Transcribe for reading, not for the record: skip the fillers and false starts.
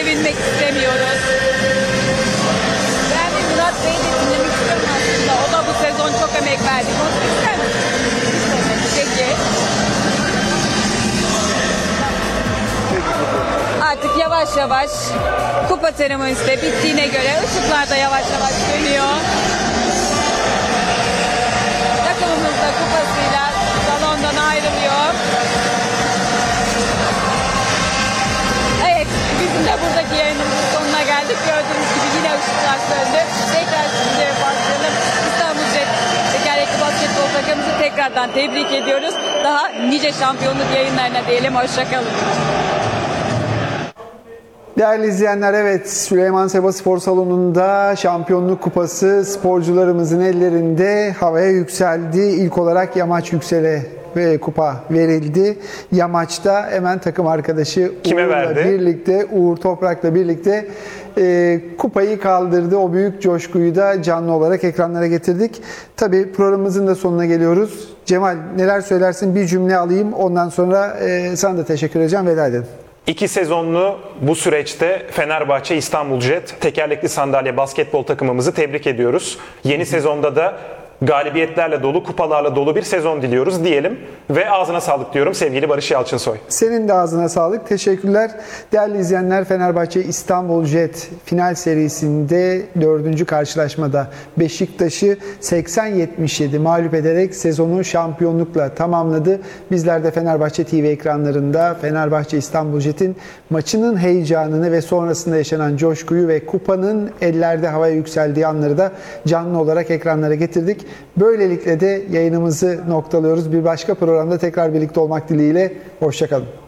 sevinmek istemiyoruz. Ben bir Murat Bey'i de dinlemek istiyorum aslında. O da bu sezon çok emek verdi. Konuşmak ister misin? Peki. Artık yavaş yavaş kupa seremonisi de bittiğine göre ışıklar da yavaş yavaş dönüyor. Takımımız da kupasıyla salondan ayrılıyor. Evet, bizim de buradaki yayınımızın sonuna geldik. Gördüğünüz gibi yine ışıklar söndü. Tekrar sizinle başlayalım. İstanbul Jet tekerlekli basketbol takımımızı tekrardan tebrik ediyoruz. Daha nice şampiyonluk yayınlarına diyelim. Hoşçakalın. Değerli izleyenler, evet, Süleyman Seba Spor Salonu'nda şampiyonluk kupası sporcularımızın ellerinde havaya yükseldi. İlk olarak Yamaç Yüksel'e ve kupa verildi. Yamaç'ta hemen takım arkadaşı Uğur Toprak'la birlikte kupayı kaldırdı. O büyük coşkuyu da canlı olarak ekranlara getirdik. Tabii programımızın da sonuna geliyoruz. Cemal, neler söylersin? Bir cümle alayım. Ondan sonra sana da teşekkür edeceğim. Veda edelim. 2 sezonlu bu süreçte Fenerbahçe İstanbul Jet tekerlekli sandalye basketbol takımımızı tebrik ediyoruz. Yeni sezonda da galibiyetlerle dolu, kupalarla dolu bir sezon diliyoruz diyelim ve ağzına sağlık diyorum sevgili Barış Yalçınsoy. Senin de ağzına sağlık. Teşekkürler. Değerli izleyenler, Fenerbahçe İstanbul Jet final serisinde 4. karşılaşmada Beşiktaş'ı 80-77 mağlup ederek sezonu şampiyonlukla tamamladı. Bizler de Fenerbahçe TV ekranlarında Fenerbahçe İstanbul Jet'in maçının heyecanını ve sonrasında yaşanan coşkuyu ve kupanın ellerde havaya yükseldiği anları da canlı olarak ekranlara getirdik. Böylelikle de yayınımızı noktalıyoruz. Bir başka programda tekrar birlikte olmak dileğiyle. Hoşça kalın.